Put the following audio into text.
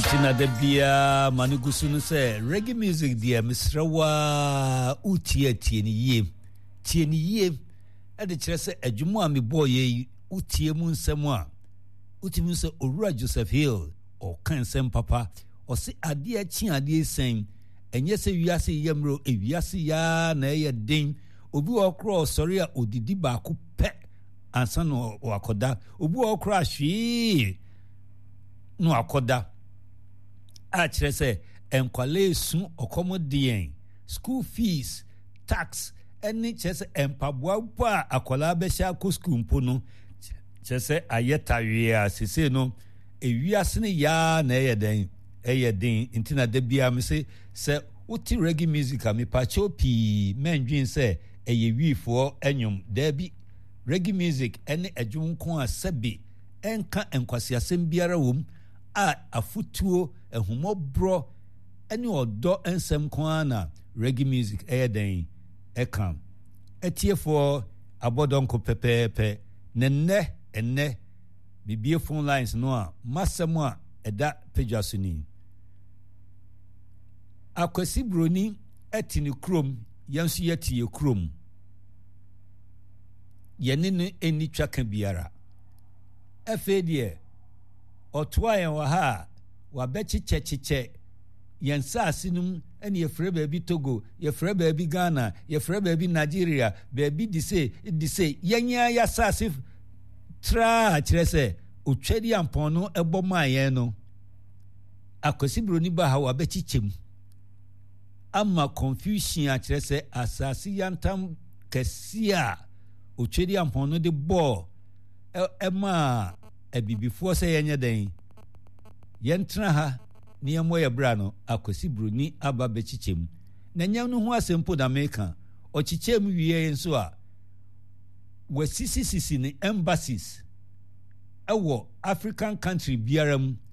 Tina de bia manugusu no say reggae music dia misrawa utie tieni ye e de kire se adwumu a me boy ye utie mu nsem a utimi se Owura Joseph Hill o kan sem papa o se ade achi ade sen enye se wiase yemro ewiase ya na ye den obi okro sori a odidi ba ko pe ansa no wakoda obi okro ahwe no akoda a kire se enkwale su okomodien school fees tax eni kire se empaboa pa akola be sha ko school mpo no kire se ayeta wi a sese no ewiase ne ya na eye den intina de bia me se uti reggae music a me pa chopi mendwin se eye wifo enwum dabi reggae music ene adwum ko a sebi enka enkwasiasem biara wom a afutuo ehumobro ene odo ensem ko na reggae music den ekam etiefo abodonko pepepe enne bibie phone lines no a masem a eda pejasuni akwasi broni etini krom yansu yeti ye krom yene ne eni twaka biara afedie otoa wa ha wa bechichechiche yensa asinum ene yefre baabi Togo yefre baabi Ghana yefre baabi Nigeria baabi dise yenya ya sase tra kirese otwadi ampon no ebomaye no akwasi broni ba ha wa bechichem ama confusion a kirese asasi yantam kesia otwadi ampon no de ball ema ebibifo se yenye den yentra ha ni emoye bra no akwasi broni aba bechichem na nyam no ho asempo da meka ochichem wiye nso a wasisi ni embassies ewo African country biaram